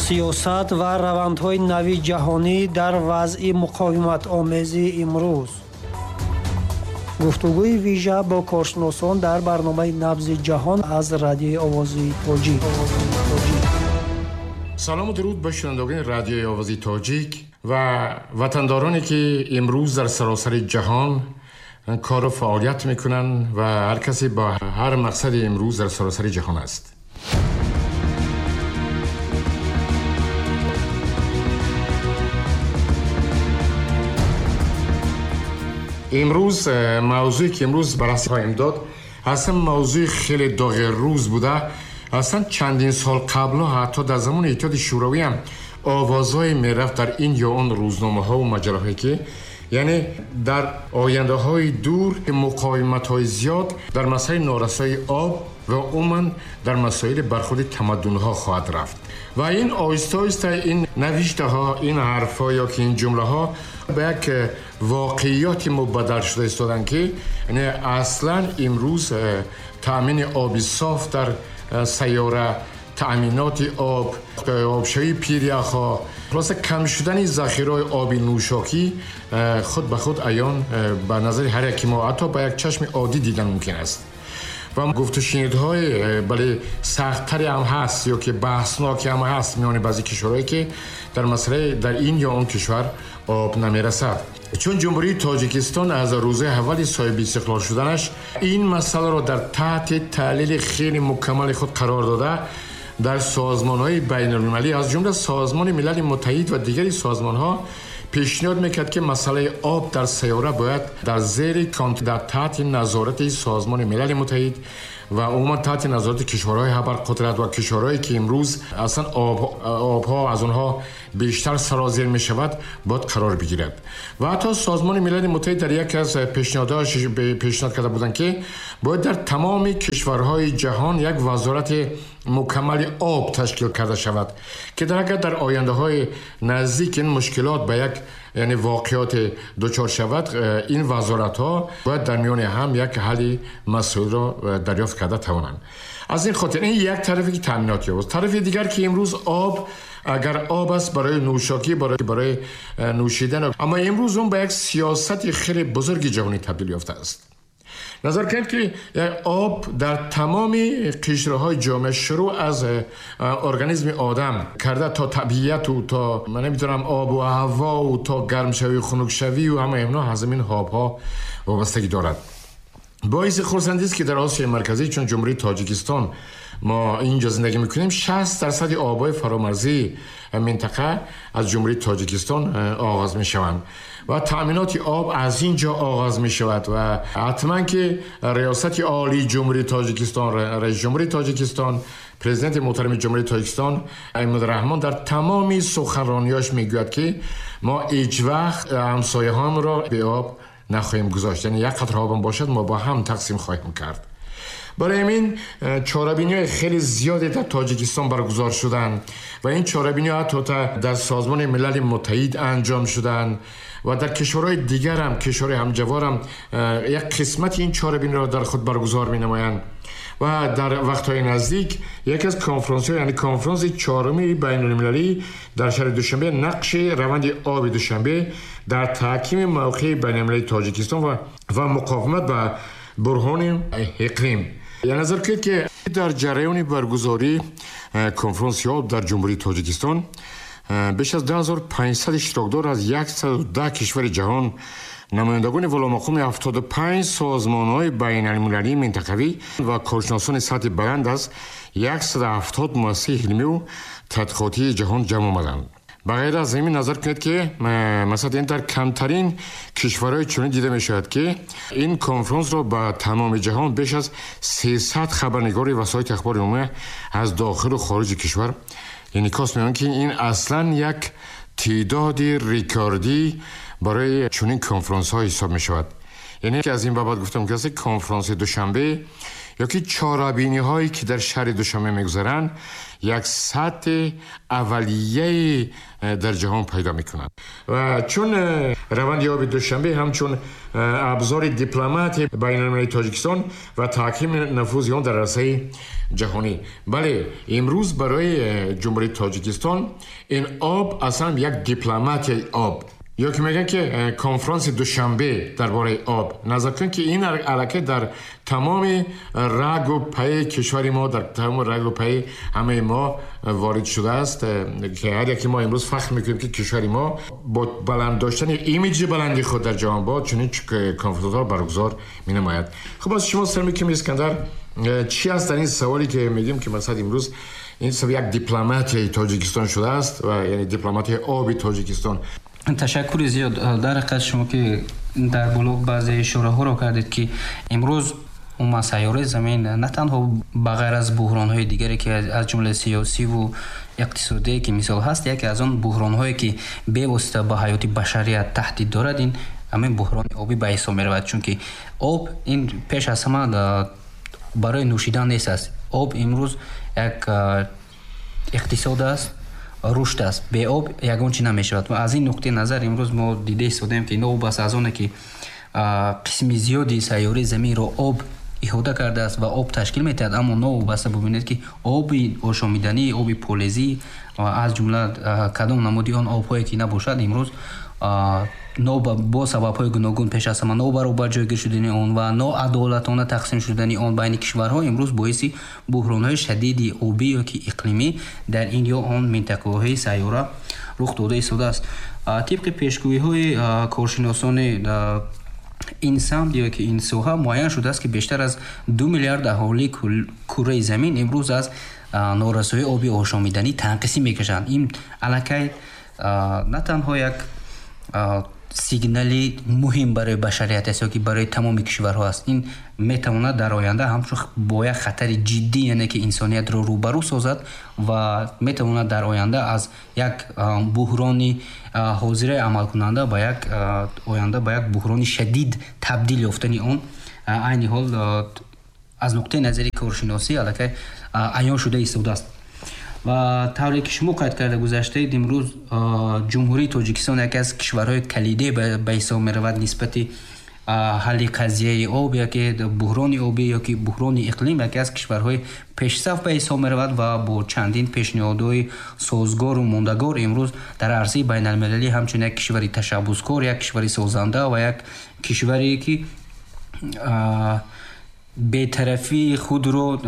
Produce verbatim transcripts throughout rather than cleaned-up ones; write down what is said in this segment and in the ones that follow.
سیاست و روندهای نوی جهانی در وضع مقاومت آمیزی امروز. گفتگوی ویژه با کارشناسان در برنامه نبض جهان از رادیوی آوازی تاجیک. سلام و درود به شنوندگان رادیوی آوازی تاجیک و وطندارانی که امروز در سراسر جهان کار و فعالیت میکنن و هر کسی با هر مقصد امروز در سراسر جهان است. امروز موضوعی که امروز بررسی خواهیم داد اصلا موضوع خیلی داغ روز بوده. اصلا چندین سال قبل حتی در زمان اتحاد شوروی هم آوازهای میرفت در این یا اون روزنامه ها و مجله هایی که یعنی در آینده های دور مقاومت های زیاد در مسائل نارسایی آب و عموما در مسائل برخورد تمدن ها خواهد رفت و این آهسته آهسته این نوشته ها، این حرف ها یا که این جمله ها به یک واقعیات مبدل شده ایستادن که یعنی اصلا امروز تامین آب صاف در سیاره، تأمینات آب، آبشوی پیریخ‌ها، خلاصه کم شدن ذخیره‌های آب نوشاکی خود به خود عیان به نظر هر یک ما حتی با یک چشم عادی دیدن ممکن است و گفت و شنیدهای بله سخت‌تری هم هست یا که بحثناکی هم هست میان بعضی کشورهایی که در مسئله در این یا اون کشور آب نمیرسد. چون جمهوری تاجیکستان از روز اول صاحب استقلال شدنش این مسئله را در تحت تحلیل خیلی مکمل خود قرار داده، در سازمان‌های بین‌المللی از جمله سازمان ملل متحد و دیگری سازمان‌ها پیشنهاد میکرد که مسئله آب در سیاره باید در زیر در تحت نظارت سازمان ملل متحد و عموما تحت نظارت کشورهای ابرقدرت و کشورهایی که امروز اصلا آب آبها از اونها بیشتر سرازیر می شود باید قرار بگیرد و حتی سازمان ملل متحد در یک از پیشنهادهاش پیشنهاد کرده بودند که باید در تمام کشورهای جهان یک وزارت مکمل آب تشکیل کرده شود که در اگر در آینده های نزدیک این مشکلات به یک یعنی واقعیات دوچار شود این وزارت ها باید در میان هم یک حل مسئول را دریافت کرده توانند. از این خاطر این یک طرفی که تامینات است، طرف دیگر که امروز آب اگر آب است برای نوشاکی برای برای نوشیدن، اما امروز اون به یک سیاست خیلی بزرگ جهانی تبدیل یافته است. نظر کنید که آب در تمام قشرهای جامعه شروع از ارگانیسم آدم کرده تا طبیعت و تا من نمیتونم آب و هوا و تا گرم شوی و خنک شوی و همه اینا از این آب ها وابستگی دارد. باعث خرسندی است که در آسیای مرکزی چون جمهوری تاجیکستان ما اینجا زندگی میکنیم شصت درصد آبای فرامرزی منطقه از جمهوری تاجیکستان آغاز میشوند و تأمینات آب از اینجا آغاز می شود و حتما که ریاست عالی جمهوری تاجیکستان، رئیس جمهوری تاجیکستان، پرزیدنت محترم جمهوری تاجیکستان احمد رحمان در تمامی سخنرانیاش میگوید که ما هیچ وقت همسایه هم را به آب نخواهیم گذاشت، یعنی یک قطره آب باشد ما با هم تقسیم خواهیم کرد. برای همین چاره‌بینی‌های خیلی زیادی در تاجیکستان برگزار شدند و این چاره‌بینی‌ها حتی در سازمان ملل متحد انجام شدند و در کشورهای دیگر هم کشورهای همجوار هم یک قسمت این چاره‌بینی را در خود برگزار می‌نمایند و در وقت‌های نزدیک یکی از کنفرانس‌ها یعنی کنفرانس چهارمی بین‌المللی در شهر دوشنبه نقش روند آب دوشنبه در تحکیم موقع بین‌المللی تاجیکستان و و مقاومت با بحران اقلیم. یعنی نظر کنید که در جریان برگزاری کنفرانس آب در جمهوری تاجیکستان بیش از ده هزار و پانصد اشتراکدار از صد و ده کشور جهان، نمایندگان والامقام هفتاد و پنج سازمان‌های بین‌المللی منطقوی و کارشناسان سطح بلند از صد و هفتاد مؤسسه علمی و تحقیقاتی جهان جمع آمدند. بغیر از این نظر کنید که مثلا این در کمترین کشورهای چنین دیده می شود که این کنفرانس را با تمام جهان بیش از سیصد خبرنگار وسایل اخبار عمومی از داخل و خارج کشور انعکاس می‌دهند که این اصلا یک تعداد ریکاردی برای چنین کنفرانس ها حساب می شود. یعنی که از این بابت گفتم که کنفرانس دوشنبه یا که چارابینی هایی که در شهر دوشنبه میگذارند یک سطح اولیه در جهان پیدا میکنند و چون روند آب دوشنبه همچون ابزار دیپلمات بین المللی تاجیکستان و تحکیم نفوذ آن در عرصه جهانی. بله امروز برای جمهوری تاجیکستان این آب اصلا یک دیپلمات آب یا که میگن که کنفرانس دوشنبه درباره آب نظر کن که این علاقه در تمام رگ و پی کشور ما در تمام رگ و پی همه ما وارد شده است که هر یکی ما امروز فخر میکنیم که کشور ما با بلند داشتن ایمیج بلندی خود در جهان با چنین کنفرانس ها برگزار مینماید. خب از شما سر میکنیم اسکندر چی است در این سوالی که میگیم که مثلا امروز این سوی یک دیپلمات تاجیکستان شده است و یعنی دیپلمات آبی تاجیکستان. تشکر زیاد. در حقیقت شما که در بلوگ بعضی اشاره ها را کردید که امروز اون سیاره زمین نه تنها بغیر از بحران های دیگری که از جمله سیاسی و اقتصادی که مثال هست، یکی از اون بحران هایی که به واسطه به حیات بشریت تهدید دارد این همین بحران آبی به حساب می رود، چون که آب این پیش از همه برای نوشیدن نیست است. آب امروز یک اقتصاد است، رشد است. به آب یگان چی نمیشود و از این نقطه نظر امروز ما دیده ایستادیم که نو بس از آنه که قسم زیادی سیاره زمین را آب احاطه کرده است و آب تشکیل میدهد، اما نو بس ببینید که آب آشامیدنی، آب پولیزی و از جمله کدام نمودی آن آب‌هایی که نباشد امروز نو با سبب‌های گوناگون پیش از همه نو برابر جایگیر شدن آن و نو عدالتانه تقسیم شدن آن بین کشورها امروز باعث بحران‌های شدید آبی یا که اقلیمی در این یا آن منطقه‌های سیاره رخ داده ایستاده است. طبق پیشگویی‌های کارشناسان این سمت یا که این ساحه معین شده است که بیشتر از دو میلیارد اهالی کره زمین امروز از نارسایی آبی آشامیدنی تنقسی میکشند. این علاقه نه تنها یک سیگنالی مهم برای بشریت است که برای تمام کشورها است. این میتواند در آینده همچون با یک خطر جدی یعنی که انسانیت را روبرو سازد و میتواند در آینده از یک بحرانی حاضر عمل کننده به یک آینده به یک بحران شدید تبدیل یافتن آن عین حال از نقطه نظری کارشناسی علاقه عیان شده ایستاده است. و طوری که شما قید کرده گذشته امروز جمهوری تاجیکستان یکی از کشورهای کلیدی به حساب می رود نسبت حل قضیه آب یا که بحران آبی یا که بحران اقلیم یکی از کشورهای پیشرفت به حساب می رود و با چندین پیشنهادهای سازگار و ماندگار امروز در عرصه بین المللی همچون یک کشوری تشبثکار، یک کشوری سازنده و یک کشوری که بی‌طرفی خود رو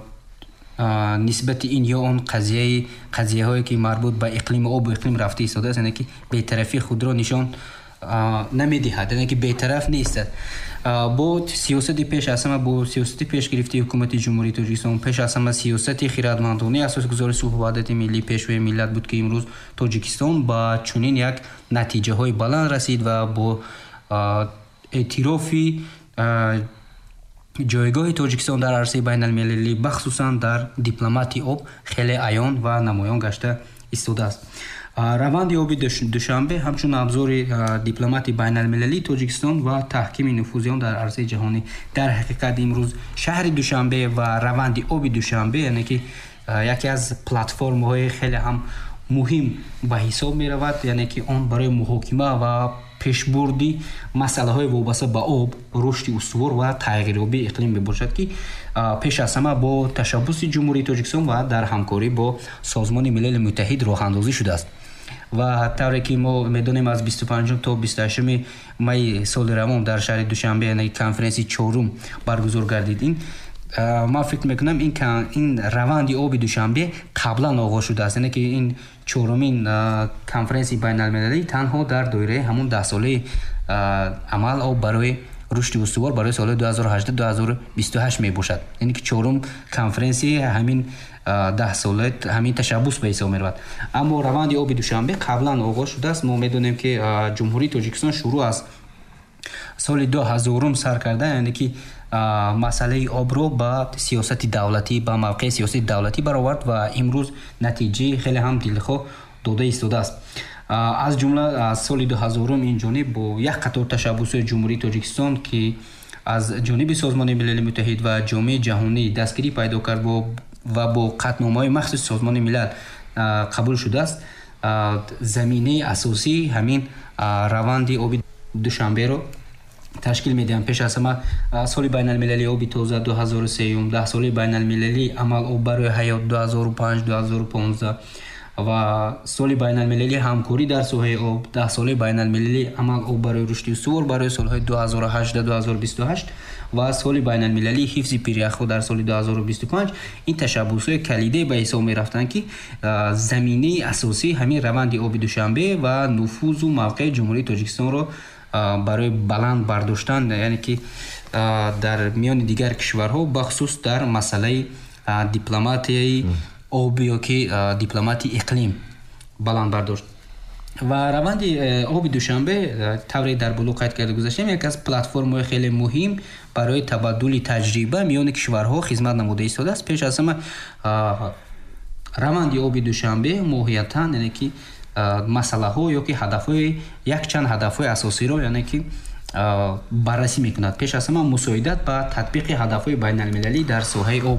نسبت این یا اون قضیه قضیه هایی که مربوط به اقلیم آب و اقلیم رفته ایستاده است، یعنی که بی‌طرفی خود را نشان نمیدهد، یعنی که بی‌طرف نیست. با سیاست پیش از همه با سیاست پیش گرفته حکومت جمهوری تاجیکستان پیش از همه سیاست خیراتمندانه اساس گذاری صلح و وحدت ملی پیشوی ملت بود که امروز تاجیکستان با چنین یک نتیجه های بلند رسید و با اعترافی جایگاه تاجیکستان در عرصه بین المللی بخصوصا در دیپلماتی آب خیلی عیان و نمایان گشته ایستاده است. روند آبی دوشنبه همچون ابزار دیپلماتی بین المللی تاجیکستان و تحکیم نفوذ آن در عرصه جهانی. در حقیقت امروز شهر دوشنبه و روند آبی دوشنبه یعنی که یکی از پلتفرم های خیلی هم مهم به حساب می رود، یعنی که آن برای محاکمه و پیشبردی مسئله های وابسته به آب، رشد استوار و تغییر آبی اقلیم باشد که پیش از همه با تشبث جمهوری تاجیکستان و در همکاری با سازمان ملل متحد راه اندازی شده است. و طوری که ما میدونیم از بیست و پنجم تا بیست و هشتم می سال روان در شهر دوشنبه یعنی کنفرانس چهارم برگزار گردید. این ما فکر میکنم این این روند آب دوشنبه قبلا آغاز شده است، یعنی که این چهارمین کنفرانس بین المللی تنها در دایره همون ده ساله عمل آب برای رشد استوار برای سال دو هزار و هجده تا دو هزار و بیست و هشت می باشد، یعنی که چهارم کنفرانس همین ده ساله همین تشبث به حساب می رود. اما روند آب دوشنبه قبلا آغاز شده است. ما میدونیم که جمهوری تاجیکستان شروع از سال دو هزار سر کرده، یعنی که مسئله آب رو با سیاست دولتی با موقع سیاسی دولتی برآورد و امروز نتیجه خیلی هم دلخواه داده ایستاده است. از جمله از سال دو هزار این جانب با یک قطار تشبث جمهوری تاجیکستان که از جانب سازمان ملل متحد و جامعه جهانی دستگیری پیدا کرد و و با قطعنامه‌های مخصوص سازمان ملل قبول شده است. زمینه اساسی همین روند آبی دوشنبه رو تشکیل میدن. پیش از همه سال بین المللی آبی تازه دو هزار و سه، ده سال بین المللی عمل آب برای حیات دو هزار و پنج دو هزار و پانزده و سال بین المللی همکاری در سوحه آب، ده سال بین المللی عمل آب برای رشد استوار برای سالهای دو هزار و هجده دو هزار و بیست و هشت و سال بین المللی حفظ پیریخو در سال دو هزار و بیست و پنج. این تشبسات کلیدی به حساب می رفتن که زمینه اساسی همین روند آب دوشنبه و نفوذ و موقع جمهوری تاجیکستان رو برای بلند برداشتن، یعنی که در میان دیگر کشورها بخصوص در مسئله دیپلماتی آب یا که دیپلماتی اقلیم بلند برداشت. و روند آب دوشنبه طوری در بلو قید کرده گذاشتیم یک از پلتفرم‌های خیلی مهم برای تبادل تجربه میان کشورها خدمت نموده ایستاده است. پیش از همه روند آب دوشنبه ماهیتاً یعنی که مسئله ها یا که هدف های یک چند هدف های اساسی رو یعنی که بررسی میکند. پیش از همه مساعدت به تطبیق هدف های بین المللی در ساحه آب.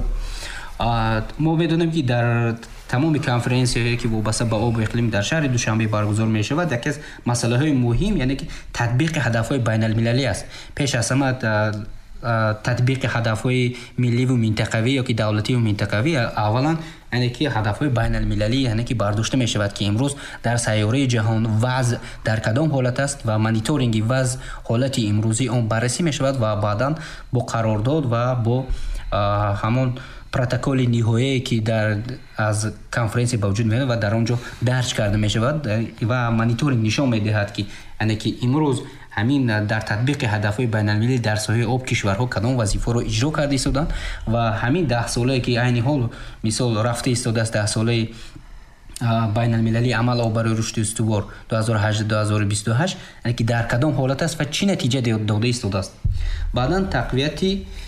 ما بدونیم که در تمام کنفرانسی هایی که وابسته به آب و اقلیم در شهر دوشنبه برگزار می شود، یکی از مسئله های مهم یعنی که تطبیق هدف های بین المللی است. پیش از همه تطبیق هدف های ملی و منطقوی یا که دولتی و منطقوی اولا یعنی که هدف های بین المللی یعنی که برداشته می شود که امروز در سیاره جهان وضع در کدام حالت است و مانیتورینگ وضع حالت امروزی اون بررسی می شود و بعدا با قرارداد و با همون پروتکل نهایی که در از کنفرانسی به وجود میاد و در اونجا درج کرده می شود و مانیتورینگ نشان می دهد که یعنی که امروز همین در تطبیق هدفهای بین المللی در ساحه آب کشورها کدام وظیفه رو اجرا کرده ایستادن و همین ده ساله که عین حال مثال رفته ایستاده است، ده ساله بین المللی عمل آب برای رشد استوار دو هزار و هجده دو هزار و بیست و هشت یعنی که در کدام حالت است و چه نتیجه داده ایستاده است. بعداً تقویت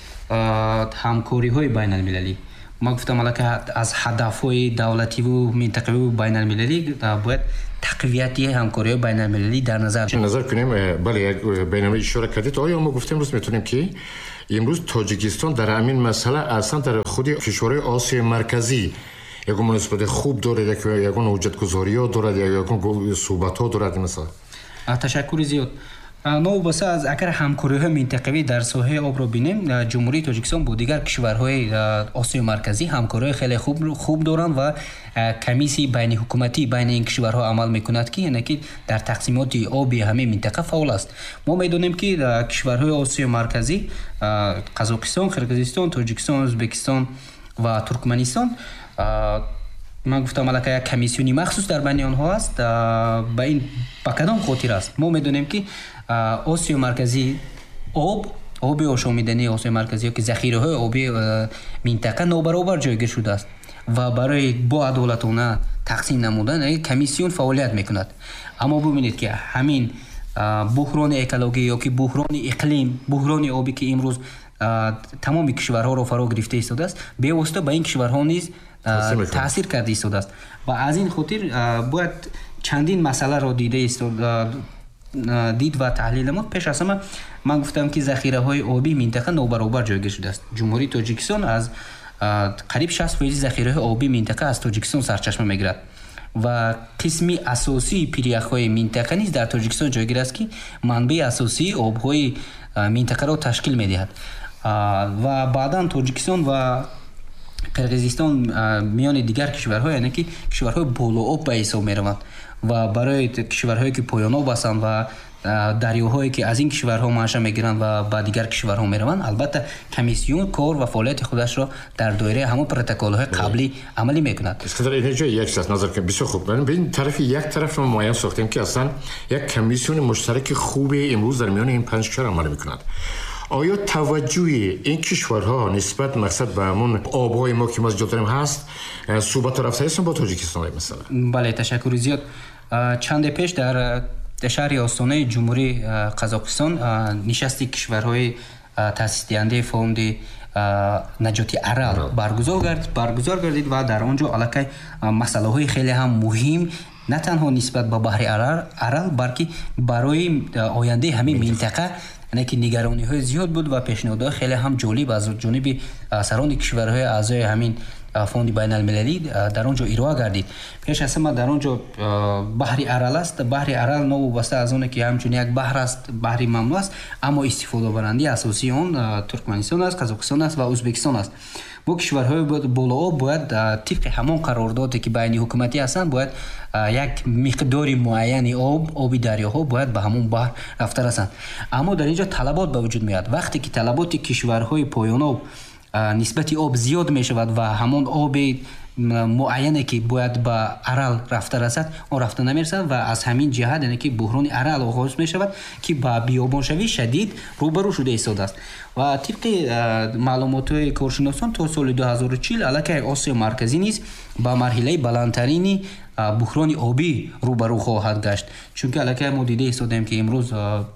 همکاری های بین المللی. ما گفتم الان که از هدف های دولتی و منطقوی و بین المللی باید تقویت همکاری بین المللی در نظر نظر کنیم. بله بین المللی اشاره کردید. آیا ما گفتیم امروز میتونیم که امروز تاجیکستان در همین مسئله اصلا در خود کشورهای آسیا مرکزی یکون مناسبت خوب دارد، یکون وجود گذاری ها دارد، یکون صحبت ها دارد مثلا؟ تشکر زیاد. نو بسه از اگر همکاری های منطقوی در ساحه آب رو بینیم، جمهوری تاجیکستان با دیگر کشورهای آسیا مرکزی همکاری خیلی خوب خوب دارند و کمیسی بین حکومتی بین این کشورها عمل میکند که یعنی که در تقسیمات آبی همه منطقه فعال است. ما میدونیم که کشورهای آسیا مرکزی قزاقستان، قرقیزستان، تاجیکستان، ازبکستان و ترکمنستان، من گفتم الان یک کمیسیونی مخصوص در بین آنها است. به این به کدام خاطر است؟ ما میدونیم که آسیا مرکزی آب آبی آشامیدنی آسیا مرکزی که ذخیره های آبی منطقه نابرابر جایگیر شده است و برای با عدالتانه تقسیم نمودن کمیسیون فعالیت میکند. اما ببینید که همین بحران اکولوژی یا که بحران اقلیم، بحران آبی که امروز تمام کشورها را فرا گرفته ایستاده است، به واسطه به این کشورها نیز تاثیر کرده ایستاده است و از این خاطر باید چندین مسئله را دیده ایستاده دید و تحلیل نمود. پیش از همه من گفتم که ذخیره های آبی منطقه نابرابر جایگیر شده است. جمهوری تاجیکستان از قریب شصت درصد ذخیره آبی منطقه از تاجیکستان سرچشمه میگیرد و قسمی اساسی پیریخ‌های منطقه نیز در تاجیکستان جایگیر است که منبع اساسی آب‌های منطقه را تشکیل می‌دهد و بعداً تاجیکستان و قرقیزستان میان دیگر کشورها یعنی که کشورهای بالا آب به حساب می‌روند و برای کشورهایی که پایان آب هستند و دریاهایی که از این کشورها منشأ میگیرند و با دیگر کشورها میروند، البته کمیسیون کار و فعالیت خودش را در دایره همون پروتکل‌های قبلی عملی میکند. اسکندر اینجا یک چیز نظر کنم بسیار خوب. من به این طرف یک طرف رو معین ساختیم که اصلا یک کمیسیون مشترک خوبی امروز در میان این پنج کشور عمل میکند. آیا توجه این کشورها نسبت مقصد به همون آبهای ما که ما جا داریم هست؟ صحبت رفته هستن با تاجیکستان مثلا؟ بله تشکر زیاد. چند پیش در شهر آستانه جمهوری قزاقستان نشستی کشورهای تأسیس دهنده فوند نجاتی ارال برگزار گردید برگزار گردید و در آنجا علاقه مسئله های خیلی هم مهم نه تنها نسبت به بحر ارال ارال بلکه برای آینده همین منطقه یعنی که نگرانی‌های زیاد بود و پیشنهادهای خیلی هم جالب از جانب سران کشورهای اعضای همین فوند بین المللی در اونجا ارائه گردید. پیش از همه در اونجا بحر ارال است. بحر ارال نو وابسته از اون که همچون یک بحر است، بحر ممنوع است، اما استفاده برنده اساسی اون ترکمنستان است، قزاقستان است و ازبکستان است. بو کشورهای بالا باید طبق همان قراردادی که بین حکومتی هستند باید یک مقداری معینی آب آبی دریاها باید به همون بحر رفته رسند. اما در اینجا طلبات به وجود میاد. وقتی که طلبات کشورهای پایان آب نسبت آب زیاد می شود و همون آب معینه که باید به ارال رفته رسد اون رفته نمی رسد و از همین جهت یعنی که بحران ارال آغاز می شود که با بیابان شوی شدید روبرو شده ایستاده است. و طبق معلومات کارشناسان تا سال دو هزار و چهل علاقه آسیا مرکزی نیز با مرحله بلندترین بحران آبی روبرو خواهد گشت، چون که علاقه ما دیده ایستادیم که امروز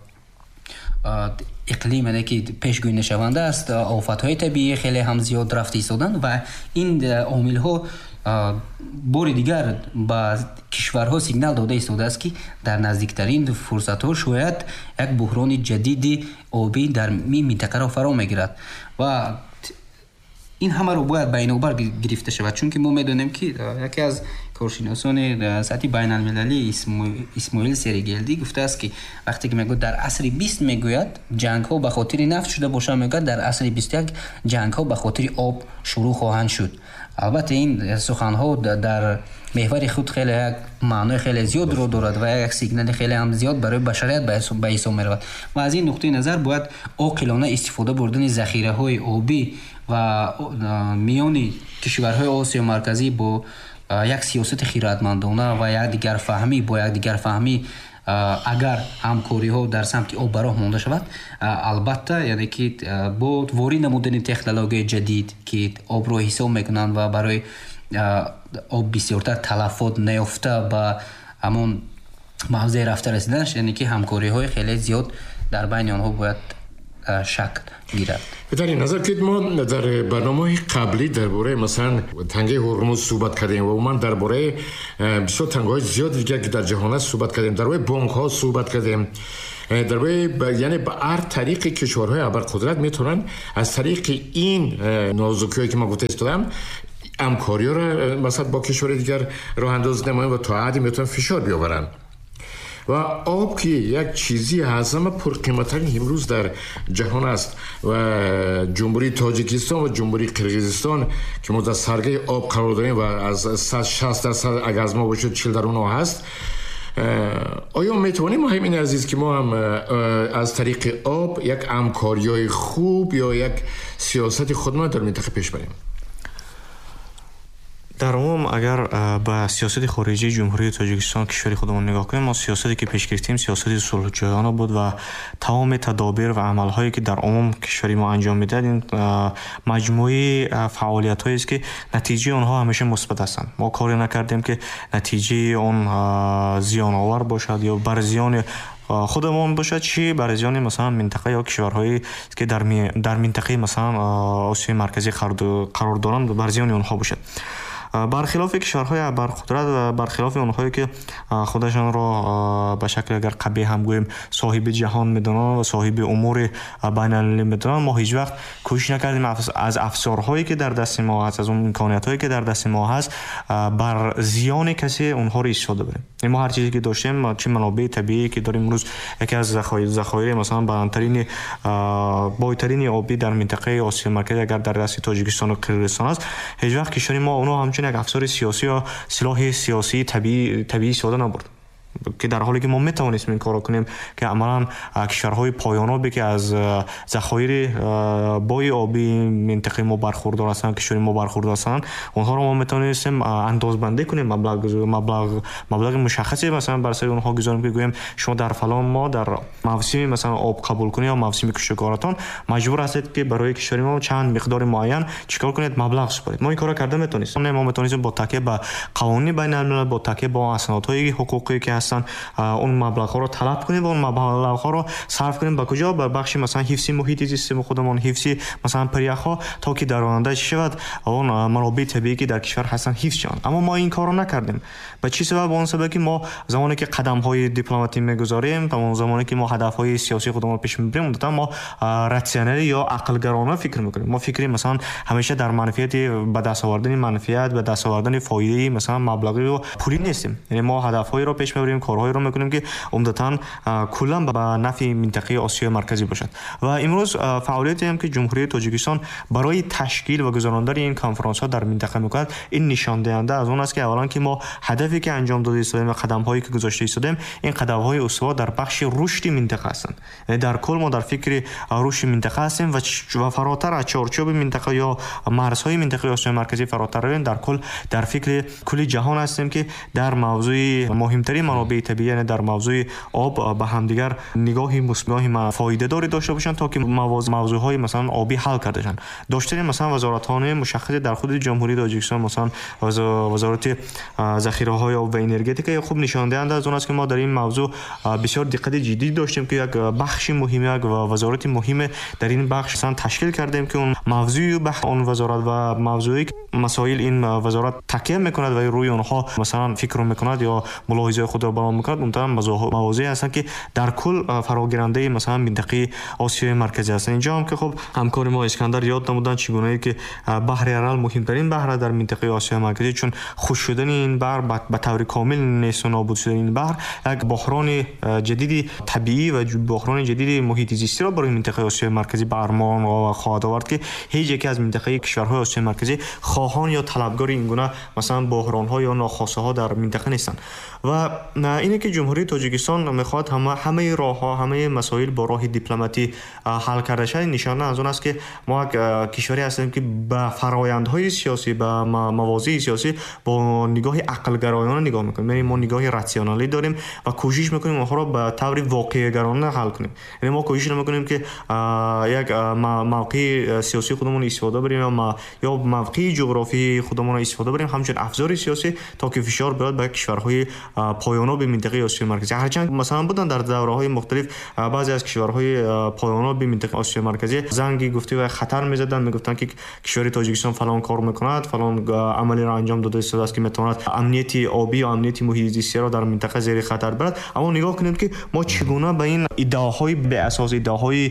اقلیم یعنی که پیشگویی نشونده است، آفت‌های طبیعی خیلی هم زیاد رفته ایستادن و این عامل‌ها بار دیگر با کشورها سیگنال داده ایستاده است که در نزدیکترین فرصت‌ها شاید یک بحران جدید آبی در این منطقه را فرا می‌گیرد و این همه رو باید بین‌البر گرفته شود، چون که ما می‌دانیم که یکی از کارشناسان سطح بین المللی اسماعیل سریگلدی گفته است که وقتی که میگوید در عصر بیست میگوید جنگ ها به خاطر نفت شده باشه، میگوید در عصر بیست و یک جنگ ها به خاطر آب شروع خواهند شد. البته این سخن ها در محور خود خیلی یک معنای خیلی زیاد رو دارد و یک سیگنال خیلی هم زیاد برای بشریت به حساب میرود و از این نقطه نظر باید عاقلانه استفاده بردن ذخیره های آبی و میان کشورهای آسیا مرکزی با یک سیاست خیراتمندانه و یک دیگر فهمی با یک دیگر فهمی اگر همکاری ها در سمت آب براه مانده شود، البته یعنی که با وارد نمودن تکنولوژی جدید که آب را حساب میکنند و برای آب بسیارتر تلفات نیافته با همون موضع رفته رسیدنش، یعنی که همکاری های خیلی زیاد در بین آنها باید شکل گیرد. در این نظر که ما در برنامه قبلی درباره مثلا تنگه هرمز صحبت کردیم و من درباره بسیار تنگه‌های زیاد دیگه که در جهان است صحبت کردیم، درباره بانک ها صحبت کردیم، درباره ب... یعنی به هر طریق کشورهای ابرقدرت میتونن از طریق این نازکی‌هایی که ما گفته استادم همکاری را مثلا با کشور دیگر راه انداز نمایند و تا حدی میتونن فشار بیاورن. و آب که یک چیزی از همه پرقیمت‌ترین امروز در جهان است و جمهوری تاجیکستان و جمهوری قرقیزستان که ما در سرگه آب قرار داریم و از صد و شصت درصد اگر از ما باشه چهل در اونها هست، آیا میتوانیم همین عزیز که ما هم از طریق آب یک همکاری‌های خوب یا یک سیاست خودمان در منطقه پیش بریم؟ در عموم اگر به سیاست خارجی جمهوری تاجیکستان کشور خودمون نگاه کنیم، ما سیاستی که پیش گرفتیم سیاست صلح‌جویانه بود و تمام تدابیر و عمل‌هایی که در عموم کشوری ما انجام میداد این مجموعه فعالیت‌هایی است که نتیجه آنها همیشه مثبت هستند. ما کاری نکردیم که نتیجه اون زیان آور باشد یا بر زیان خودمون باشد، چی بر زیان مثلا منطقه یا کشورهایی که در می در منطقه مثلا آسیای مرکزی قرار دارند بر زیان آنها باشد. برخلاف کشورهای ابرقدرت و برخلاف اونهایی که خودشان را به شکل اگر قبیح هم گوییم صاحب جهان میدونن و صاحب امور بین المللی میدونن، ما هیچ وقت کوشش نکردیم از افسارهایی که در دست ما هست، از اون امکانیت‌هایی که در دست ما هست بر زیان کسی اونها را استفاده کنیم. ما هر چیزی که داشتیم، چه منابع طبیعی که داریم امروز، یکی از ذخایر ذخایر مثلا بلندترین بایترین آبی در منطقه آسیا مرکزی اگر در دست تاجیکستان و قرقیزستان است، هیچ وقت کشور ما اونها همچنین یک افسار سیاسی یا سلاح سیاسی طبیعی طبیعی استفاده نبرد، که در حالی که ما میتوانیم این کارو کنیم که عملاً کشورهای پایانابی که از ذخایر بای آبی منطقه ما برخوردار هستند، کشور ما برخوردار هستند، اونها رو ما میتونیم اندازه‌بندی کنیم، مبلغ مبلغ مبلغ مشخصی مثلا بر سر اونها گذاریم که گویم شما در فلان ما در موسم مثلا آب قبول کنید یا موسم کشاورزیتون مجبور هستید که برای کشور ما چند مقدار معین چیکار کنید، مبلغ سپارید. ما این کارو کرده میتونیم. ما میتونیم با تکیه به قوانین بین الملل، با تکیه به اسنادهای حقوقی که هستند مثلا اون مبلغ ها رو طلب کنیم و اون مبلغ ها رو صرف کنیم به کجا؟ بر بخش مثلا حفظ محیط زیست خودمون، حفظ مثلا پریخ ها، تا که در آینده شود اون منابع طبیعی که در کشور هستن حفظ شوند. اما ما این کارو نکردیم. به چه سبب؟ اون سبب که ما زمانی که قدم های دیپلماتی میگذاریم، تمام زمانی که ما هدف های سیاسی خودمون پیش میبریم، اونتا ما راسیونال یا عقل گرانه فکر میکنیم. ما فکری مثلا همیشه در منفیت به دست آوردن منفیت، به دست آوردن فایده مثلا مبلغی و پولی نیستیم. یعنی ما هدفهایی رو پیش میبریم، کارهایی رو میکنیم که عمدتاً کلا به نفع منطقه آسیای مرکزی باشد. و امروز فعالیتی هم که جمهوری تاجیکستان برای تشکیل و گذراندن این کنفرانس ها در منطقه میکند، این نشان دهنده از اون است که اولا که ما هدفی که انجام داده ایستادیم و قدم هایی که گذاشته ایستادیم، این قدم های استوار در بخش رشد منطقه هستند. یعنی در کل ما در فکر رشد منطقه هستیم و فراتر از چارچوب منطقه یا مرزهای منطقه آسیای مرکزی فراتر رویم، در کل در فکر کل جهان هستیم که در موضوع مهمترین منابع طبیعی، یعنی در موضوع آب به همدیگر نگاهی مثبت فایده داری داشته باشند تا که موضوع های مثلا آبی حل کرده شوند. داشتن مثلا وزارتخانه مشخص در خود جمهوری تاجیکستان، مثلا وزارت ذخیره های آب و انرژتیک، خوب نشان دهنده از اون است که ما در این موضوع بسیار دقت جدی داشتیم که یک بخش مهم یک وزارت مهم در این بخش مثلا تشکیل کردیم که اون موضوع بخش اون وزارت و موضوعی مسائل این وزارت تکیه میکند و روی اونها مثلا فکر میکند یا ملاحظه خود را بیان میکند. اونطور مواضعی هستند که در کل فراگیرنده مثلا منطقه آسیای مرکزی هستند. اینجا هم که خب همکار ما اسکندر یاد نمودن چگونه ای که بحر ارال مهمترین بحر در منطقه آسیای مرکزی، چون خشک شدن این بحر به طور کامل نیست و نابود شدن این بحر یک بحران جدید طبیعی و بحران جدید محیط زیستی را برای منطقه آسیای مرکزی به ارمان خواهد آورد که هیچ یک از منطقه کشورهای آسیای مرکزی خواهان یا طلبگار این گونه مثلا بحران ها یا ناخواسته ها در منطقه نیستند. و اینه که جمهوری تاجیکستان میخواد همه همه راه ها، همه مسائل با راه دیپلماتی حل کرده شود. نشانه از اون است که ما کشوری هستیم که به فرآیندهای سیاسی، به مواضع سیاسی با نگاه عقل گرایانه نگاه میکنیم. یعنی ما نگاه راسیونالی داریم و کوشش میکنیم اونها را به طور واقعی گرایانه حل کنیم. یعنی ما کوشش نمیکنیم که یک موقع سیاسی خودمون استفاده بریم یا یا موقع جغرافی خودمون استفاده بریم همچون افزار سیاسی تا که فشار بیاد به کشورهای پایاناب منطقه آسیای مرکزی. هرچند مثلا بودن در دوره‌های مختلف بعضی از کشورهای پایاناب منطقه آسیای مرکزی زنگی گفته و خطر می‌زدن، میگفتن که کشور تاجیکستان فلان کار می‌کند، فلان عملی را انجام داده است که می‌تواند امنیت آبی و امنیت محیط زیستی را در منطقه زیر خطر ببرد. اما نگاه کنیم که ما چگونه به این ادعاهای به اساس ادعاهای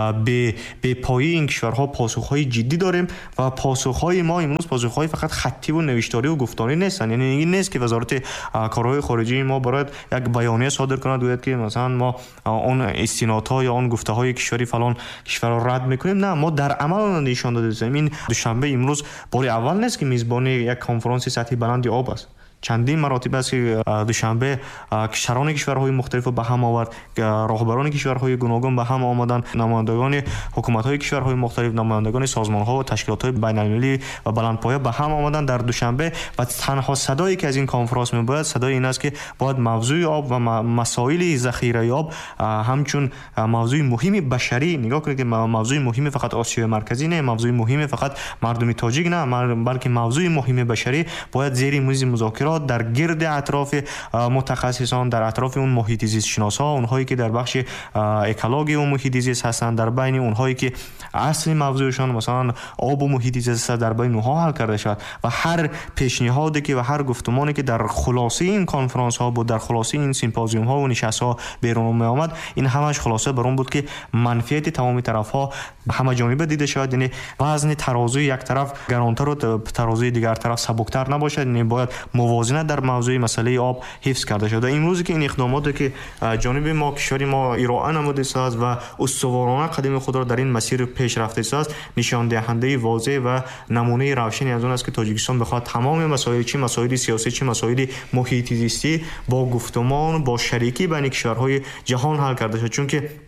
به به پایه این کشورها پاسخ‌های جدی داریم و پاسخ‌های ما امروز پاسخ‌های فقط خطی و نوشتاری و گفتاری نیستن. یعنی این نیست که وزارت کارهای خارجی ما باید یک بیانیه صادر کند بگوید که مثلا ما اون استنادها یا اون گفته‌های کشوری فلان کشور را رد می‌کنیم. نه، ما در عمل نشان دادیم. این دوشنبه امروز بار اول نیست که میزبان یک کنفرانس سطحی بلند آب است. چندین مراتب است که دوشنبه کشوران کشورهای مختلف به هم آورد، راهبران کشورهای گوناگون به هم آمدند، نمایندگان حکومت‌های کشورهای مختلف، نمایندگان سازمان‌ها و تشکیلات‌های بین‌المللی و بلندپایه به هم آمدند در دوشنبه و تنها صدایی که از این کنفرانس می‌باید صدای این است که باید موضوع آب و مسائل ذخیره آب همچون موضوع مهم بشری نگاه کنید که موضوع مهم فقط آسیای مرکزی نه، موضوع مهم فقط مردم تاجیک نه، بلکه موضوع مهم بشری باید زیر میز مذاکرات در گرد اطراف متخصصان، در اطراف اون محیط زیست شناسا، اونهایی که در بخش اکولوژی و محیط زیست هستند، در بین اونهایی که اصل موضوعشان مثلا آب و محیط زیست در بین اونها حل کرده شد و هر پیشنهادی که و هر گفتمانی که در خلاصه این کنفرانس ها بود، در خلاصه این سیمپوزیوم ها و نشست ها بیرون می آمد، این همش خلاصه بر اون بود که منفعت تمام طرف ها همه جانبه دیده شود. یعنی وزن ترازو یک طرف گرانتر و ترازوی دیگر طرف سبکتر نباشد. یعنی باید موازنه در موضوع مسئله آب حفظ کرده شده. امروز که این اقداماتی که جانب ما کشور ما ارائه نموده است و استوارانه قدم خود را در این مسیر پیش رفته است، نشان دهنده واضح و نمونه روشنی از اون است که تاجیکستان بخواد تمام مسائل، چه مسائل سیاسی چه مسائل محیط زیستی، با گفتمان با شریکی بین کشورهای جهان حل کرده شود. چون که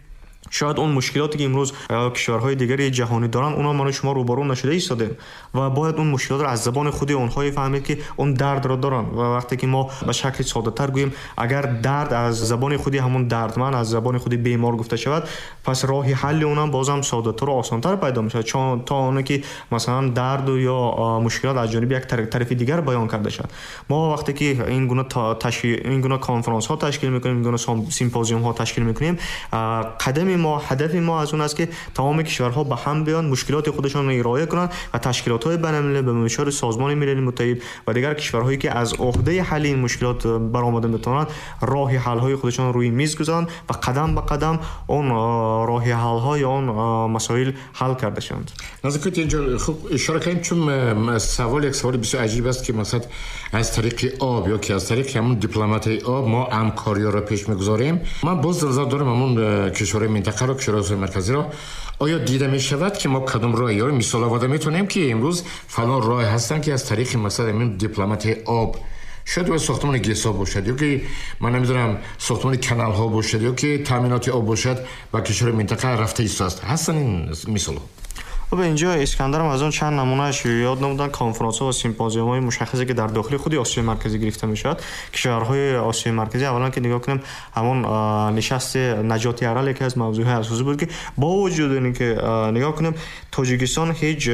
شاید اون مشکلاتی که امروز کشورهای دیگری جهانی دارن اونا ما شما روبرو نشده ایستادیم و باید اون مشکلات رو از زبان خود اونها فهمید که اون درد رو دارن و وقتی که ما به شکل ساده تر گوییم اگر درد از زبان خودی همون دردمند از زبان خودی بیمار گفته شود پس راه حل اونم بازم ساده تر و آسان تر پیدا میشه چون تا اون که مثلا درد یا مشکلات از جانب یک طرف دیگر بیان کرده شد. ما وقتی که این گونه تشکیل این گونه کنفرانس ها تشکیل میکنیم این گونه سیمپوزیوم ها تشکیل میکنیم قدم ما هدف ما از اون است که تمام کشورها به هم بیان مشکلات خودشان را ارائه کنند و تشکیلات‌های بین‌المللی به منشور سازمان ملل متحد و دیگر کشورهایی که از عهده حل این مشکلات برآمده میتونند راه حل‌های خودشان روی میز گذارند و قدم به قدم اون راه حل‌های اون مسائل حل کرده شوند. نزدیک اینجا خوب اشاره کردیم چون سوال یک سوال بسیار عجیب است که مثلا از طریق آب یا که از طریق همون دیپلمات‌های آب ما همکاری را پیش می‌گذاریم. من باز نظر دارم همون کشورهای منطقه را کشورهای مرکزی را آیا دیده می شود که ما کدام راه یا مثال آورده میتونیم که امروز فلان راه هستن که از طریق مثلا همین دیپلمات آب شاید و ساختمان گیسا باشد یا که من نمیدونم ساختمان کانال ها باشد یا که تامینات آب باشد و کشور منطقه رفته ایست هستن این مثال. و به اینجا اسکندرم از اون چند نمونهش یاد نمودن کنفرانس ها و سیمپوزیوم های مشخصی که در داخل خود آسیای مرکزی گرفته میشد. کشورهای آسیای مرکزی اولا که نگاه کنیم همون نشست نجاتی ارال یکی از موضوعهای اساسی بود که با وجود اینکه نگاه کنیم تاجیکستان هیچ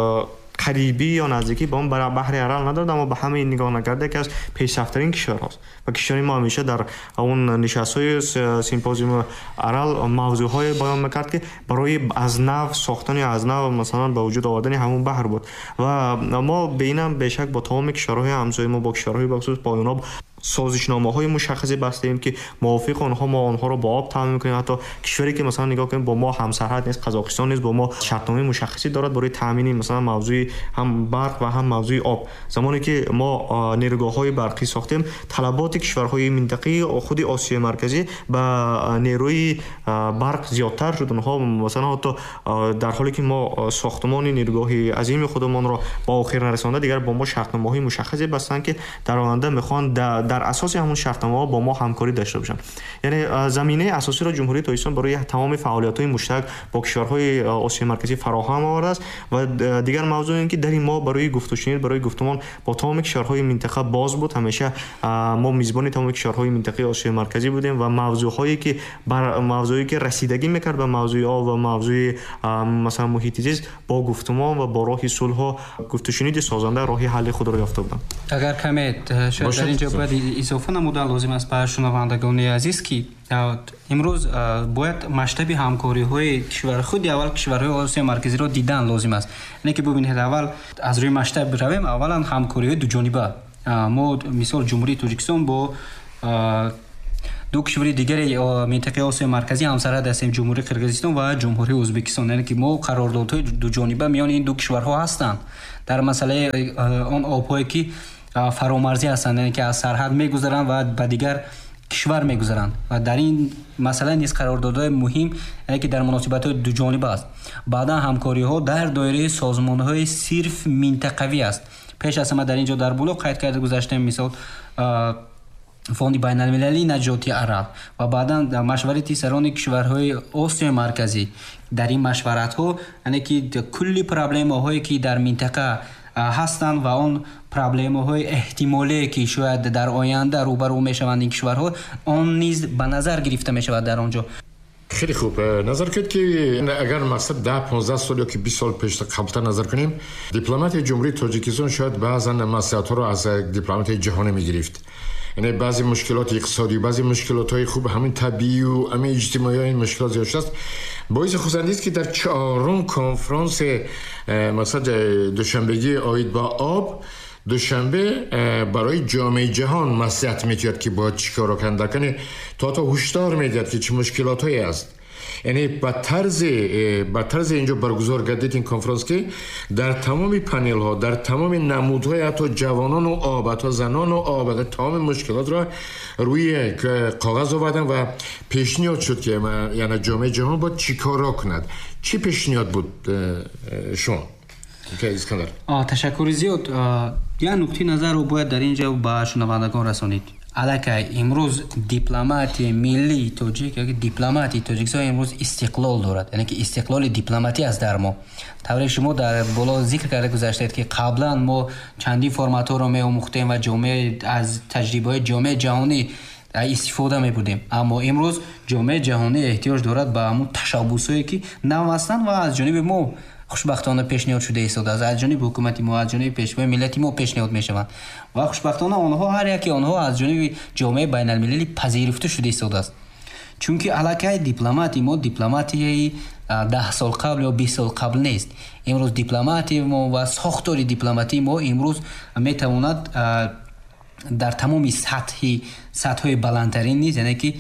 قریبی یا نزدیکی با اون بحر ارال ندارد اما به همه این نگاه نکرده که از پیشرفت‌ترین کشور هست و کشور ما همیشه در اون نشست‌های سیمپوزیوم ارال موضوعهای بیان می‌کرد که برای از نو ساختن یا از نو مثلا به وجود آوردن همون بحر بود و ما بینم به شک با تمام کشورهای همسایه ما با کشورهای بخصوص پایان سازشنامه‌های مشخصی بستیم که موافق آنها ما آنها رو با آب تامین می‌کنیم. حتی کشوری که مثلا نگاه کنیم با ما همسرحد نیست قزاقستان نیست با ما شرطنامه مشخصی دارد برای تامین مثلا موضوع هم برق و هم موضوع آب. زمانی که ما نیروگاه‌های برقی ساختیم طلبات کشورهای منطقه خود آسیای مرکزی با نیروی برق زیادتر شد. اونها مثلا حتی در حالی که ما ساختمان نیروگاهی عظیم خودمان را با آخر نرسانده دیگر با ما شرطنامه‌های مشخصی بستن که در آینده می‌خوان در اساس همون شرطنامه‌ها با ما همکاری داشته باشن. یعنی زمینه اساسی را جمهوری تاجیکستان برای تمام فعالیت‌های مشترک با کشورهای آسیای مرکزی فراهم آورده است و دیگر موضوع این که در این ما برای گفت و شنید برای گفتمان با تمام کشورهای منطقه باز بود. همیشه ما میزبان تمام کشورهای منطقه آسیای مرکزی بودیم و موضوعهایی که بر موضوعی که رسیدگی می‌کرد به موضوع آب و موضوع مثلا محیط زیست با گفتمان و با راه صلح و گفت و شنید سازنده راه حل خود را یافته بودند. اگر کمی شاید در اینجا باید اضافه نمودن لازم است به شنوندگان عزیز که امروز باید مشتب همکاری های کشور خود اول کشورهای آسیای مرکزی را دیدن لازم است. نه که ببینید اول از روی مشتب برویم اولا همکاری های دو جانبه ما مثال جمهوری تاجیکستان با دو کشور دیگر منطقه آسیای مرکزی همسرحد هستیم جمهوری قرقیزستان و جمهوری ازبکستان. یعنی که ما قراردادهای دو جانبه میان این دو کشورها هستند در مسئله آن آب‌هایی که فرامرزی هستند یعنی که از سرحد میگذرند و به دیگر کشور میگذرند و در این مسئله نیز قراردادهای مهم یعنی که در مناسبت‌های دو جانبه است. بعدا همکاری‌ها در دایره سازمان‌های صرف منطقوی است. پیش از همه در اینجا در بلوغ قید کرده گذاشتیم مثال فوند بین‌المللی نجاتی عرب و بعدا در مشورتی سران کشورهای آسیای مرکزی در این مشورت‌ها یعنی که کلی پرابلم‌هایی که در منطقه هستند و اون پرابلم‌های احتمالی که شاید در آینده روبرو میشوند این کشورها آن نیز به نظر گرفته میشود در آنجا. خیلی خوب نظر کرد که اگر مقصد ده پانزده سال یا که بیست سال پیش قبلتر نظر کنیم دیپلمات جمهوری تاجیکستان شاید بعضا مسئولیت‌ها را از دیپلمات جهانی میگرفت. یعنی بعضی مشکلات اقتصادی بعضی مشکلات های خوب همین طبیعی و همین اجتماعی این مشکلات زیاد است. باعث خوشایندی است که در چهارم کنفرانس مثلا دوشنبهگی آید با آب دوشنبه برای جامعه جهان مصلحت می‌جوید که باید چیکار کنند کنه تا تا هشدار میدهد که چه مشکلاتایی است. یعنی با طرز با طرز اینجا برگزار گردید این کنفرانس که در تمام پنل ها در تمام نمودهای حتی جوانان و آب حتی زنان و آب تمام مشکلات را روی کاغذ آوردن و پیشنهاد شد که یعنی جامعه جهان باید چی کار کند. چی پیشنهاد بود شما؟ آه تشکر زیاد. یه نکته نظر رو باید در اینجا با شنوندگان رسانید. алакай имрӯз дипломатияи миллии тоҷик yoki дипломатияи тоҷикистон имрӯз истиқлол дорад, яъне ки истиқлоли дипломатӣ аст дар мо. тавре шумо дар боло зикр карда гузаштед ки қаблан мо чандин форматҳоро меомӯхтем ва ҷомеа аз таҷрибаҳои ҷомеаи ҷаҳонӣ истифода мебурдем, аммо имрӯз ҷомеаи ҷаҳонӣ эҳтиёҷ дорад ба ҳамун ташаббусҳое ки нав ҳастанд ва аз ҷониби мо хушбахтона пешниҳод шуда истодааст, аз ҷониби ҳукумати мо, аз ҷониби пешвои миллати мо пешниҳод мешаванд ва хушбахтона онҳо ҳар яке онҳо аз ҷониби ҷомеаи байналмилалӣ пазирифта шуда истодааст. чунки аллакай дипломати мо дипломатияи даҳ сол қабл ё бист сол қабл нест. имрӯз дипломатии мо ва сохтори дипломатии мо имрӯз метавонад дар тамоми сатҳи сатҳҳои баландтарин низ, яъне ки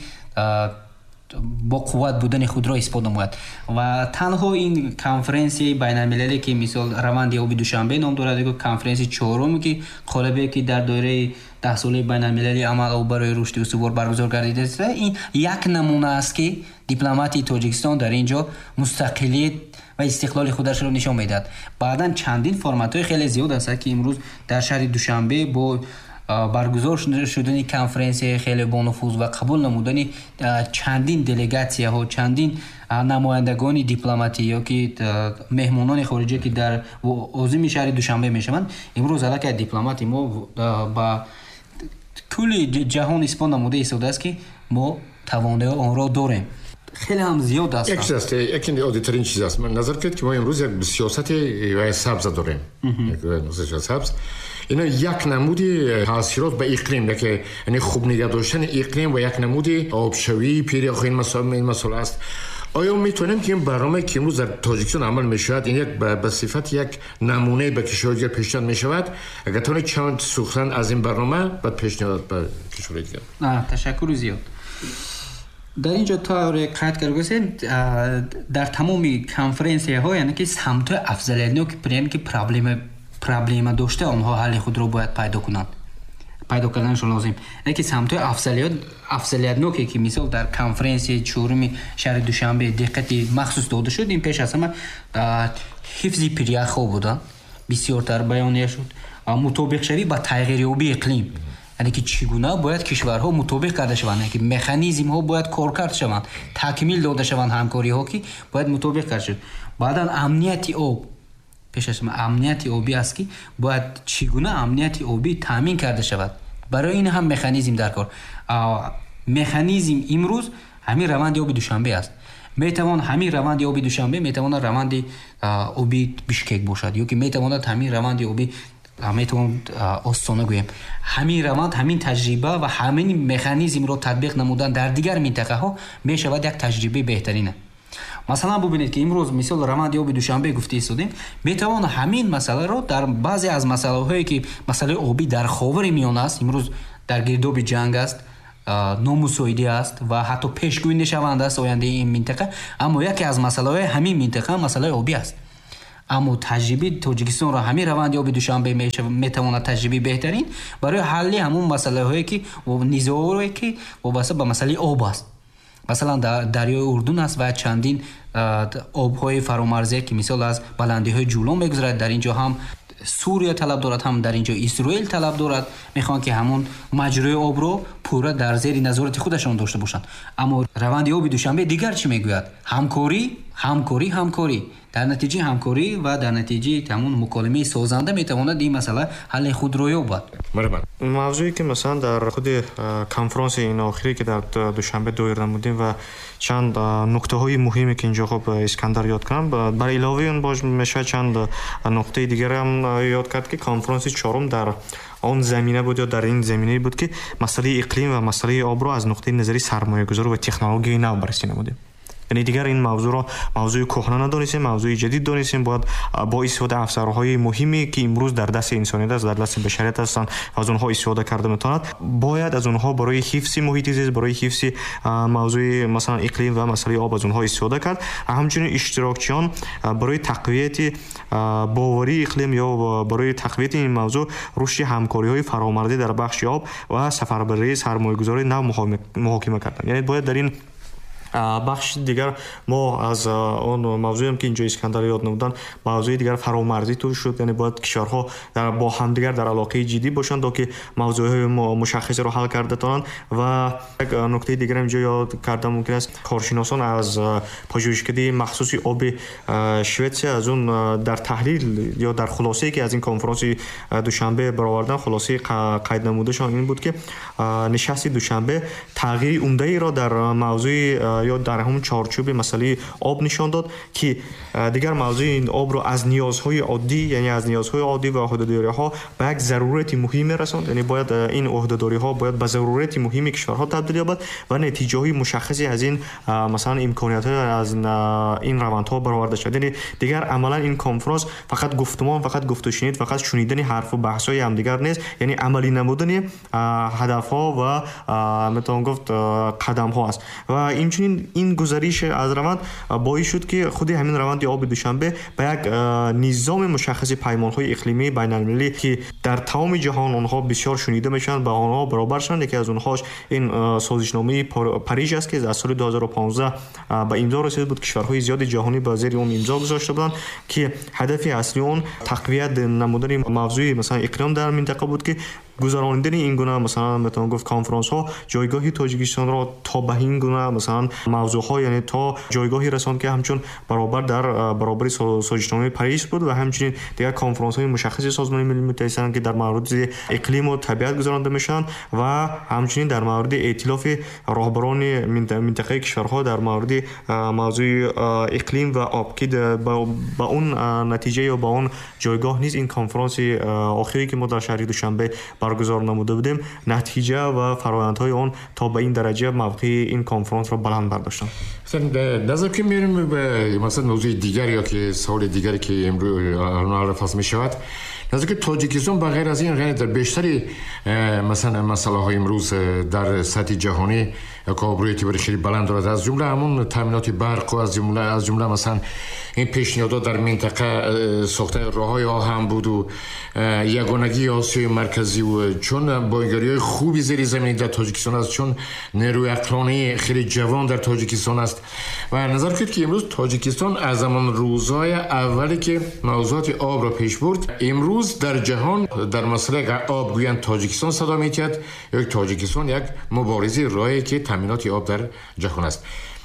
бо қувват будани худро исбот намояд. ва танҳо ин конференсияи байналмилалие ки мисол раванди оби душанбе ном дорад, ё конференсияи чорум ки қолибе ки дар доираи даҳсолаи байналмилалии амал об барои рушди устувор баргузор гардидааст, ин як намуна аст ки дипломатии Тоҷикистон дар ин ҷо мустақилият ва истиқлоли худашро нишон медиҳад. баъдан чандин форматҳои хеле зиёд аст ки имрӯз дар шаҳри Душанбе бо баргузор шудани конференсияи хеле бонуфуз ва қабул намудани чандин делегатсияҳо, чандин намояндагони дипломатӣ ёки меҳмонони хориҷӣ ки дар озими шаҳри Душанбе мешаванд, имрӯз аллакай дипломати мо ба кулли ҷаҳон исбот намуда истодааст ки мо тавонаи онро дорем. خیلی هم زیاد است. یک چیز است، یکی عادی ترین چیز است. من نظر کرد که ما امروز یک سیاست وای سبز داریم. یک سیاست سبز. اینا یک نمودی تاثیرات به اقلیم، که یعنی خوب نگه داشتن اقلیم و یک نمودی آبشویی پیری آخرین مسائل این مسئله است. آیا میتونیم که این برنامه که امروز در تاجیکستان عمل میشود این یک به صفت یک نمونه به کشورهای پیشنهاد میشود؟ اگر تونه چند سخن از این برنامه بعد پیشنهاد به کشورهای دیگر. تشکر زیاد. در اینجا تا قید کرده در تمامی کنفرانسی‌ها ها یعنی که سمت افضلیت‌نو که پریم که پرابلم پرابلم داشته آنها حل خود رو باید پیدا کنند پیدا کردنشون لازم. یعنی که سمت افضلیت افضلیت‌نو که مثال در کنفرانسی چهارم شهر دوشنبه دقتی مخصوص داده شد، این پیش از همه حفظ پریخ‌ها بودن بسیارتر بیانیه شد، مطابق شوی با تغییریابی اقلیم، یعنی که چگونه باید کشورها مطابق کرده شوند، یعنی که مکانیزم ها باید کار کرده شوند، تکمیل داده شوند همکاری ها که باید مطابق کرده شد. بعداً امنیت آب پیش از همه امنیت آبی است که باید چگونه امنیت آبی تامین کرده شود. برای این هم مکانیزم در کار. مکانیزم امروز همین روند آب دوشنبه است. میتوان همین روند آب دوشنبه میتوان روند آبی بیشکک باشد، یا که میتواند همین روند آبی میتوان آستانه گویم. همین روند، همین تجربه و همین مکانیزم رو تطبیق نمودن در دیگر منطقه ها میشود یک تجربه بهترینه. مثلا ببینید که امروز مثال روند آب دوشنبه گفته استادیم، میتوان همین مسئله رو در بعضی از مسائل هایی که مسئله آبی در خاور میانه است، امروز در گرداب جنگ است، نامساعدی است و حتی پیشگویی نشونده است آینده این منطقه، اما یکی از مسائل همین منطقه مسئله آبی است. اما تجربه تاجیکستان را همین روند آب دوشنبه میتواند تجربه بهترین برای حل همون مسئله هایی که و نزاعی که وابسته به مسئله آب است. مثلا در دریای اردن است و چندین آبهای فرامرزی که مثال از بلندی های جولان میگذرد، در اینجا هم سوریه طلب دارد، هم در اینجا اسرائیل طلب دارد، میخوان که همون مجرای آب رو پورا در زیر نظارت خودشان داشته باشند. اما روند آب دوشنبه دیگر چی میگوید؟ همکاری، همکاری، همکاری. در نتیجه همکاری و در نتیجه همون مکالمه سازنده میتواند این مسئله حل خود رو یابد. موضوعی که مثلا در خود کنفرانس این آخری که در دوشنبه دایر نمودیم و چند نکته های مهمی که اینجا خب اسکندر یاد کردم، بر علاوه اون باز میشه چند نکته دیگر هم یاد کرد که کنفرانس چهارم در آن زمینه بود یا در این زمینه بود که مسئله اقلیم و مسئله آب رو از نقطه نظری سرمایه‌گذاری و تکنولوژی نو بررسی نمودیم. یعنی دیگر این موضوع را موضوع کهنه ندانستیم، موضوع جدید دانستیم. باید با استفاده افسرهای مهمی که امروز در دست انسانیت است، در دست بشریت هستند، از اونها استفاده کرده میتواند. باید از اونها برای حفظ محیط زیست، برای حفظ موضوع مثلا اقلیم و مسئله آب از اونها استفاده کرد. همچنین اشتراکچیان برای تقویت باوری اقلیم یا برای تقویت این موضوع رشد همکاری‌های فرامرزی در بخش آب و سفربری سرمایه‌گذاری نو محاکمه کردند. یعنی باید در این бахши дигар мо аз он мавзӯем ки инҷо Искандар ёд намуданд мавзӯи дигар фаромарзӣ тур шуд, яъне бояд кишварҳо бо ҳамдигар дар алоқаи ҷиддӣ бошанд то ки мавзӯъҳои мушаххасеро ҳал карда тавонанд. Ва як нуктаи дигар инҷо ёд карда мумкин аст коршиносон аз пажӯҳишкарии махсуси оби Шветсия аз он дар таҳлил ё дар хулосае ки аз ин конфронси душанбе баровардан хулосаи қайд намудашон ин буд ки нишасти душанбе тағйири умдаеро дар мавзӯи ё дар ҳамун чорчӯби масъалаи об нишон дод ки дигар мавзӯи обро аз ниёзҳои оддӣ, яъне аз ниёзҳои оддӣ ва ӯҳдадориҳо ба як зарурати муҳим мерасонд, яъне бояд ин ӯҳдадориҳо бояд ба зарурати муҳими кишварҳо табдил ёбад ва натиҷаҳои мушаххасе аз ин масалан имкониятҳои аз ин равандҳо бароварда шуд. Яъне дигар амалан ин конфронс фақат гуфтумон, фақат гуфтушунид, фақат шунидани ҳарфу баҳсҳои ҳамдигар нест, яъне амалӣ намудани ҳадафҳо ва метавон гуфт қадамҳо аст. Ва инчунин ин гузариш аз раванд боис шуд ки худи ҳамин раванди оби душанбе ба як низоми мушаххаси паймонҳои иқлимии байналмилалӣ ки дар тамоми ҷаҳон онҳо бисёр шунида мешаванд, ба онҳо баробар шаванд. Яке аз онҳош ин созишномаи Париж аст ки аз соли ду ҳазору понздаҳ ба имзо расида буд. Кишварҳои зиёди ҷаҳонӣ ба зери он имзо гузошта буданд ки ҳадафи аслии он тақвият намудани мавзӯи масалан иқлим дар минтақа буд ки гузарондани ин гуна масалан метавон гуфт конфронсҳо ҷойгоҳи Тоҷикистонро то ба ин гуна масалан мавзӯъҳо, яъне то ҷойгоҳи расонд ки ҳамчун баробар дар баробари созишномаи Париж буд ва ҳамчунин дигар конфронсҳои мушаххаси Созмони Миллии Муттаҳида санд ки дар мавриди иқлиму табиат гузаронда мешаванд ва ҳамчунин дар мавриди эътилофи роҳбарони минтақаи кишварҳо дар мавриди мавзӯи иқлим ва об ки ба он натиҷа ё ба он ҷойгоҳ низ ин конфронси охирӣ ки мо дар шаҳри Душанбе баргузор намуда будем натиҷа ва фарояндҳои он то ба ин дараҷа мавқеи ин конфронсро баланд бардоштанд. назар ки мерим ба масалан мавзӯи дигар ё ки саволи дигаре ки имрӯз фас мешавад, назар ки Тоҷикистон ба ғайр аз ин ғайр дар бештари масалан масъалаҳои имрӯз дар сатҳи ҷаҳонӣ як обрӯи эътибори хеле баланд дорад. аз ҷумла ҳамун таъминоти барқу аз ҷумла аз ҷумла масалан ин пешниҳодот дар минтақа сохтани роҳҳои оҳанбуду ягонагии Осиёи марказиву чун бойгариҳои хуби зери заминӣ дар Тоҷикистон аст, чун нерӯи ақлонии хеле ҷавон дар Тоҷикистон аст. ва назар кунед ки имрӯз Тоҷикистон аз ҳамон рӯзҳои аввале ки мавзӯъоти обро пеш бурд, имрӯз дар ҷаҳон дар масъалаи об гӯянд Тоҷикистон садо метиҳад ё Тоҷикистон як муборизи роҳе ки таъминоти об дар ҷаҳон аст.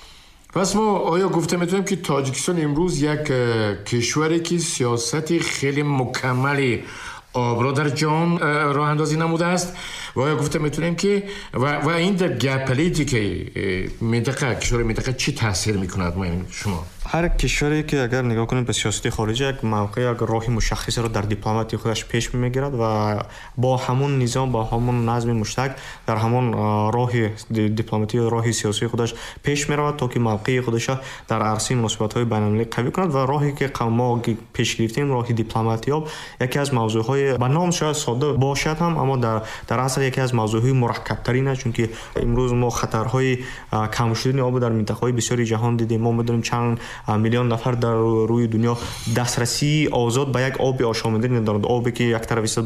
пас мо оё гуфта метавонем ки Тоҷикистон имрӯз як кишваре ки сиёсати хеле мукаммали обро дар ҷаҳон роҳандозӣ намудааст ва оё гуфта метавонем ки ва ин дар геополитикаи минтақа кишвари минтақа чӣ таъсир мекунад? шумо ҳар кишваре ки агар нигоҳ кунем ба сиёсати хориҷӣ як мавқеъ як роҳи мушаххасеро дар дипломатии худаш пеш мегирад ва бо ҳамон низом ба ҳамон назми муштарак дар ҳамон роҳи дипломатии роҳи сиёсии худаш пеш меравад то ки мавқеи худаша дар арсаи муносибатҳои байналмилалӣ қавӣ кунад. ва роҳе ки мо пеш гирифтем роҳи дипломатиёб яке аз мавзӯъҳои ба ном шояд содда бошад ҳам, аммо дар дар асл яке аз мавзӯъҳои мураккабтарин аст, чунки имрӯз мо хатарҳои камшудани об дар минтақаҳои бисёри ҷаҳон дидем. мо медонем чанд миллион нафар дар рӯи дунё дастрасии озод ба як оби ошомида надоранд, обе ки як тараф